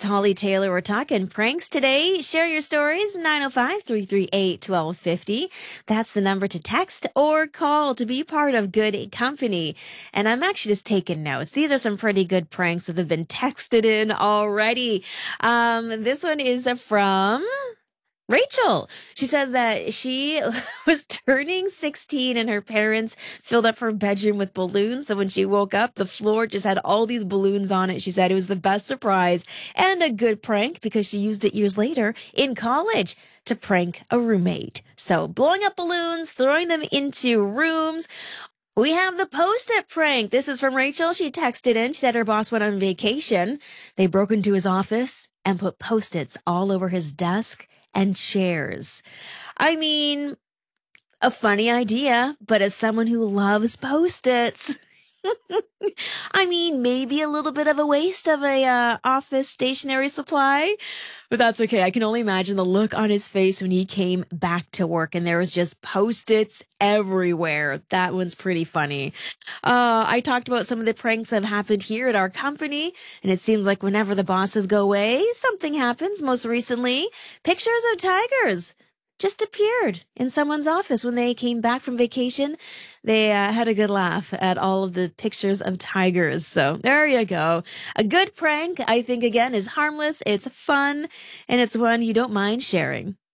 Holly Taylor. We're talking pranks today. Share your stories, 905-338-1250. That's the number to text or call to be part of Good Company. And I'm actually just taking notes. These are some pretty good pranks that have been texted in already. This one is from Rachel. She says that she was turning 16 and her parents filled up her bedroom with balloons. So when she woke up, the floor just had all these balloons on it. She said it was the best surprise and a good prank because she used it years later in college to prank a roommate. So blowing up balloons, throwing them into rooms. We have the Post-it prank. This is from Rachel. She texted in. She said her boss went on vacation. They broke into his office and put Post-its all over his desk and chairs. I mean, a funny idea, but as someone who loves Post-its, I mean, maybe a little bit of a waste of a office stationery supply, but that's okay. I can only imagine the look on his face when he came back to work and there was just Post-its everywhere. That one's pretty funny. I talked about some of the pranks that have happened here at our company, and it seems like whenever the bosses go away, something happens. Most recently, pictures of tigers just appeared in someone's office when they came back from vacation. They had a good laugh at all of the pictures of tigers. So there you go. A good prank, I think, again, is harmless. It's fun, and it's one you don't mind sharing.